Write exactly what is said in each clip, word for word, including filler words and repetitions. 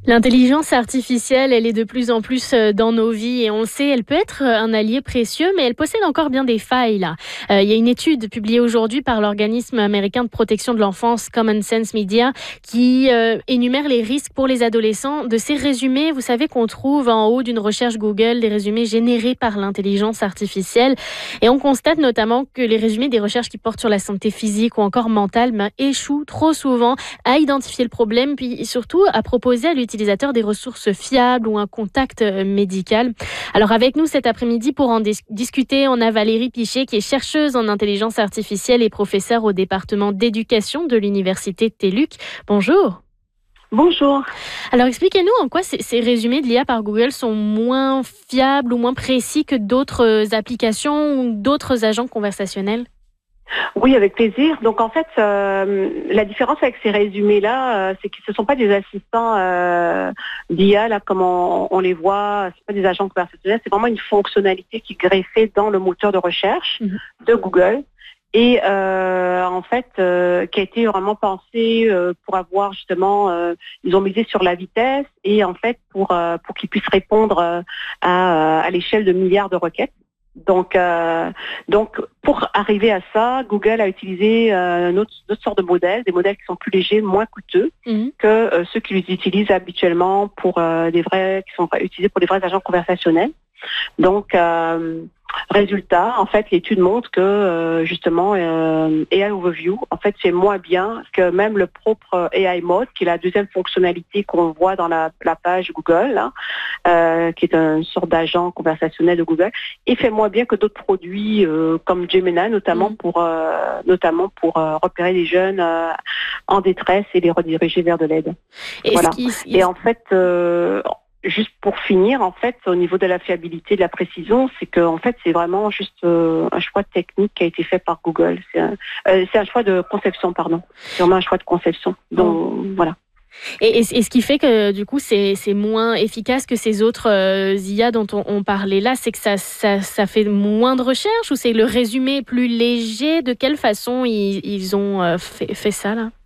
L'intelligence artificielle, elle est de plus en plus euh, dans nos vies et on le sait, elle peut être euh, un allié précieux, mais elle possède encore bien des failles. Là. Euh, il y a une étude publiée aujourd'hui par l'organisme américain de protection de l'enfance Common Sense Media qui euh, énumère les risques pour les adolescents de ces résumés. Vous savez qu'on trouve en haut d'une recherche Google des résumés générés par l'intelligence artificielle et on constate notamment que les résumés des recherches qui portent sur la santé physique ou encore mentale ben, échouent trop souvent à identifier le problème, puis surtout à proposer à l'utilisateur des ressources fiables ou un contact médical. Alors avec nous cet après-midi pour en dis- discuter, on a Valérie Pichet qui est chercheuse en intelligence artificielle et professeure au département d'éducation de l'université T E L U C. Bonjour. Bonjour. Alors expliquez-nous en quoi ces, ces résumés de l'I A par Google sont moins fiables ou moins précis que d'autres applications ou d'autres agents conversationnels. Oui, avec plaisir. Donc en fait, euh, la différence avec ces résumés-là, euh, c'est que ce ne sont pas des assistants euh, d'I A là, comme on, on les voit, c'est pas des agents conversationnels, c'est vraiment une fonctionnalité qui est greffée dans le moteur de recherche mmh. de Google et euh, en fait euh, qui a été vraiment pensé euh, pour avoir justement, euh, ils ont misé sur la vitesse et en fait pour euh, pour qu'ils puissent répondre euh, à, à l'échelle de milliards de requêtes. Donc, euh, donc, pour arriver à ça, Google a utilisé euh, une autre, autre sorte de modèles, des modèles qui sont plus légers, moins coûteux mmh. que euh, ceux qu'ils utilisent habituellement pour euh, des vrais, qui sont utilisés pour des vrais agents conversationnels. Donc, euh, résultat, en fait, l'étude montre que euh, justement euh, A I Overview, en fait, c'est moins bien que même le propre A I Mode, qui est la deuxième fonctionnalité qu'on voit dans la, la page Google, hein, euh, qui est une sorte d'agent conversationnel de Google, et fait moins bien que d'autres produits euh, comme Gemini, notamment mmh. pour euh, notamment pour euh, repérer les jeunes euh, en détresse et les rediriger vers de l'aide. Voilà. Et en fait. Euh, Juste pour finir, en fait, au niveau de la fiabilité, de la précision, c'est que en fait, c'est vraiment juste euh, un choix technique qui a été fait par Google. C'est un, euh, c'est un choix de conception, pardon. C'est vraiment un choix de conception. Donc oh. voilà. Et, et, et ce qui fait que du coup, c'est, c'est moins efficace que ces autres euh, I A dont on, on parlait là, c'est que ça, ça, ça fait moins de recherche ou c'est le résumé plus léger? De quelle façon ils, ils ont euh, fait, fait ça là?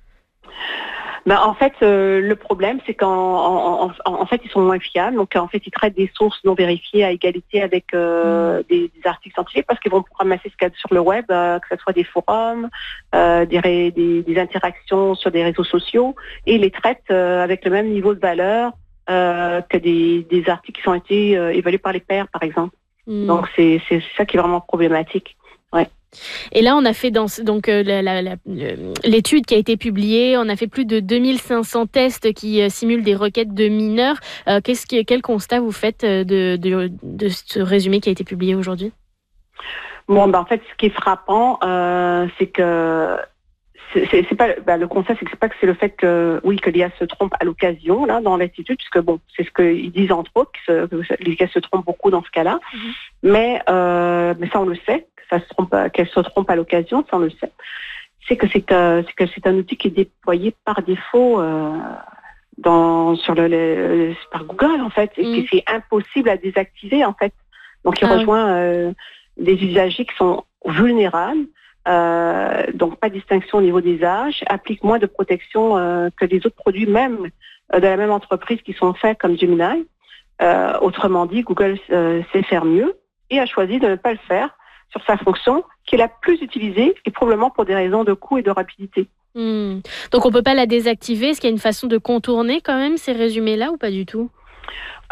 Ben, en fait, euh, le problème, c'est qu'en en, en, en fait, ils sont moins fiables. Donc, en fait, ils traitent des sources non vérifiées à égalité avec euh, mmh. des, des articles scientifiques parce qu'ils vont ramasser ce qu'il y a sur le web, euh, que ce soit des forums, euh, des, ré, des, des interactions sur des réseaux sociaux, et ils les traitent euh, avec le même niveau de valeur euh, que des, des articles qui ont été euh, évalués par les pairs, par exemple. Mmh. Donc, c'est, c'est ça qui est vraiment problématique. Ouais. Et là, on a fait dans, donc, euh, la, la, la, l'étude qui a été publiée, on a fait plus de deux mille cinq cents tests qui euh, simulent des requêtes de mineurs. Euh, qu'est-ce que, quel constat vous faites de, de, de ce résumé qui a été publié aujourd'hui? Bon, ben, en fait, ce qui est frappant, euh, c'est que c'est, c'est, c'est pas, ben, le constat, c'est que c'est pas que c'est le fait que oui que l'I A se trompe à l'occasion là dans l'institut, puisque bon, c'est ce qu'ils disent entre autres, que, que l'I A se trompe beaucoup dans ce cas-là. Mm-hmm. Mais euh, mais ça on le sait, que ça se trompe, qu'elle se trompe à l'occasion, ça on le sait. C'est que c'est, euh, c'est que c'est un outil qui est déployé par défaut euh, dans sur le, le par Google en fait, et mm. que c'est impossible à désactiver en fait. Donc il ah, rejoint euh, des usagers qui sont vulnérables. Euh, donc pas de distinction au niveau des âges, applique moins de protection euh, que les autres produits même euh, de la même entreprise qui sont faits comme Gemini. Euh, autrement dit, Google euh, sait faire mieux et a choisi de ne pas le faire sur sa fonction qui est la plus utilisée et probablement pour des raisons de coût et de rapidité. Mmh. Donc on peut pas la désactiver. Est-ce qu'il y a une façon de contourner quand même ces résumés-là ou pas du tout?